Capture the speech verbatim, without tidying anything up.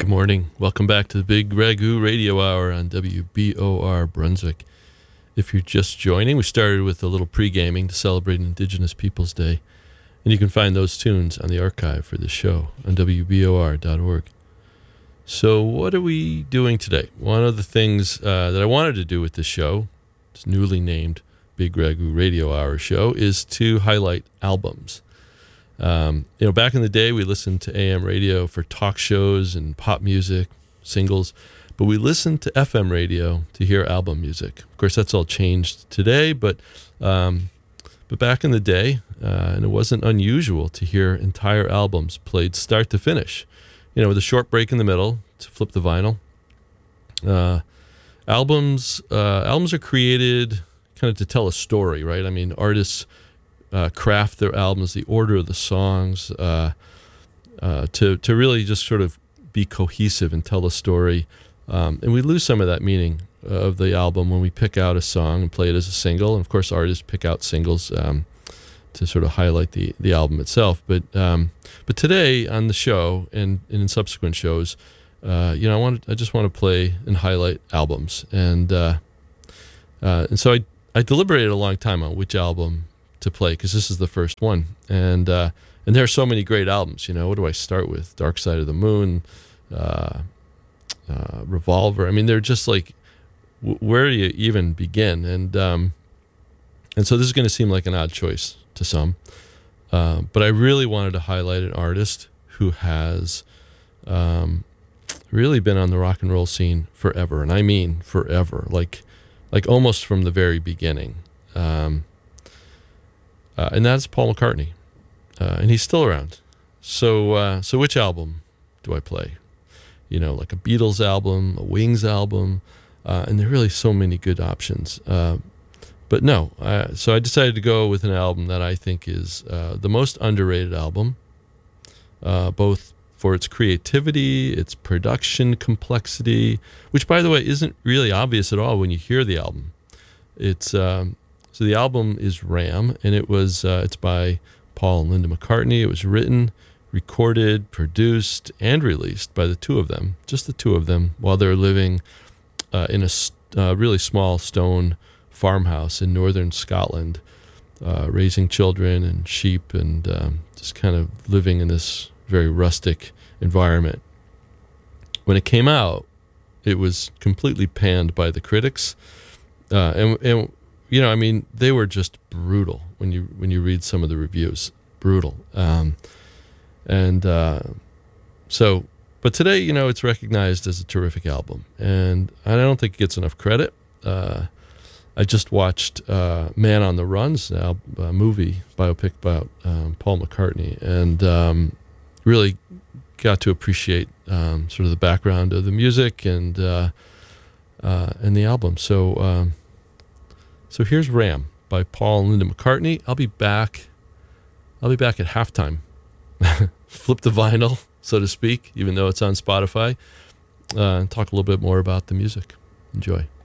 Good morning. Welcome back to the Big Ragu Radio Hour on W B O R Brunswick. If you're just joining, we started with a little pre-gaming to celebrate Indigenous Peoples Day, and you can find those tunes on the archive for the show on W B O R dot org. So what are we doing today? One of the things uh, that I wanted to do with this show, this newly named Big Ragu Radio Hour show, is to highlight albums. Um, you know, back in the day, we listened to A M radio for talk shows and pop music, singles, but we listened to F M radio to hear album music. Of course, that's all changed today, but um, but back in the day, uh, and it wasn't unusual to hear entire albums played start to finish, you know, with a short break in the middle to flip the vinyl. Uh, albums, uh, albums are created kind of to tell a story, right? I mean, artists Uh, craft their albums, the order of the songs, uh, uh, to to really just sort of be cohesive and tell a story. Um, and we lose some of that meaning of the album when we pick out a song and play it as a single. And of course, artists pick out singles um, to sort of highlight the, the album itself. But um, but today on the show and, and in subsequent shows, uh, you know, I want I just want to play and highlight albums. And uh, uh, and so I I deliberated a long time on which album to play, because this is the first one, and uh, and there are so many great albums. You know, what do I start with? Dark Side of the Moon, uh, uh, Revolver. I mean, they're just like, w- where do you even begin? And um, and so this is going to seem like an odd choice to some, uh, but I really wanted to highlight an artist who has um, really been on the rock and roll scene forever, and I mean forever, like like almost from the very beginning. Um, Uh, and that's Paul McCartney, uh, and he's still around. So, uh, so which album do I play? You know, like a Beatles album, a Wings album, uh, and there are really so many good options. Uh, but no, uh, so I decided to go with an album that I think is uh, the most underrated album, uh, both for its creativity, its production complexity, which, by the way, isn't really obvious at all when you hear the album. It's um, So the album is Ram, and it was uh, it's by Paul and Linda McCartney. It was written, recorded, produced, and released by the two of them, just the two of them, while they're living uh, in a uh, really small stone farmhouse in northern Scotland, uh, raising children and sheep, and um, just kind of living in this very rustic environment. When it came out, it was completely panned by the critics, uh, and, and you know, I mean, they were just brutal when you when you read some of the reviews. Brutal. Um, and uh, so, but today, you know, it's recognized as a terrific album. And I don't think it gets enough credit. Uh, I just watched uh, Man on the Run's a uh, movie, biopic about um, Paul McCartney, and um, really got to appreciate um, sort of the background of the music and, uh, uh, and the album. So, um, So here's Ram by Paul and Linda McCartney. I'll be back. I'll be back at halftime. Flip the vinyl, so to speak, even though it's on Spotify, uh, and talk a little bit more about the music. Enjoy.